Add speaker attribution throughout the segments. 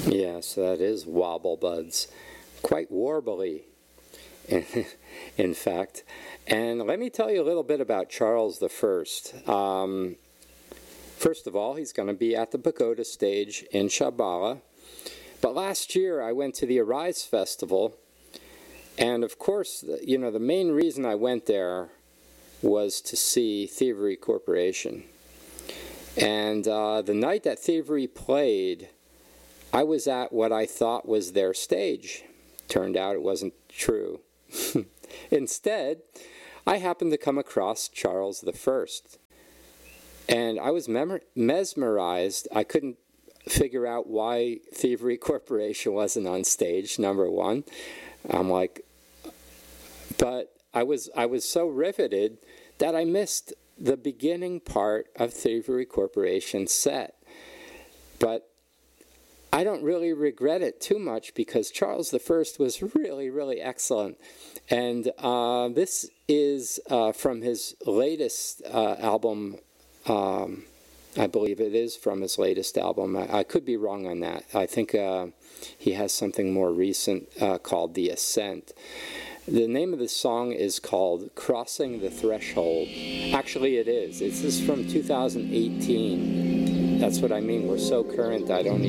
Speaker 1: Yes, that is Wobblebuds. Quite warbly, in, in fact. And let me tell you a little bit about Charles the First. First of all, he's going to be at the Pagoda stage in Shambhala. But last year I went to the Arise Festival, and of course, the main reason I went there was to see Thievery Corporation. And the night that Thievery played, I was at what I thought was their stage. Turned out it wasn't true. Instead, I happened to come across Charles the First. And I was mesmerized. I couldn't figure out why Thievery Corporation wasn't on stage, number one. I'm like, but I was so riveted that I missed the beginning part of Thievery Corporation's set. But I don't really regret it too much because Charles the First was really, really excellent. And this is from his latest album. I believe it is from his latest album. I could be wrong on that. I think he has something more recent called The Ascent. The name of the song is called Crossing the Threshold. Actually, it is. This is from 2018. That's what I mean. We're so current, I can't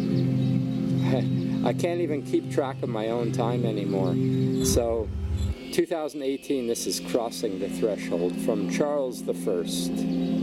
Speaker 1: even keep track of my own time anymore. So, 2018, this is Crossing the Threshold from Charles the First.